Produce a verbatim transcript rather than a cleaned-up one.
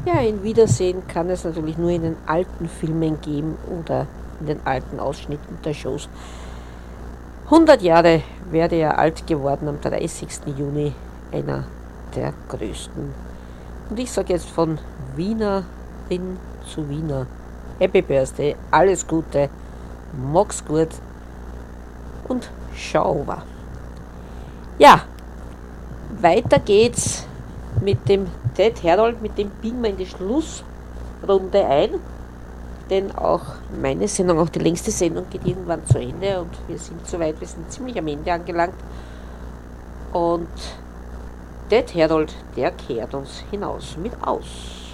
Ja, ein Wiedersehen kann es natürlich nur in den alten Filmen geben oder in den alten Ausschnitten der Shows. hundert Jahre werde er alt geworden am dreißigsten Juni, einer der größten. Und ich sage jetzt von Wienerin zu Wiener. Happy Birthday, alles Gute, mag's gut und schau over. Ja, weiter geht's mit dem Ted Herold, mit dem biegen wir in die Schlussrunde ein, denn auch meine Sendung, auch die längste Sendung geht irgendwann zu Ende und wir sind soweit, wir sind ziemlich am Ende angelangt und Ted Herold, der kehrt uns hinaus mit aus.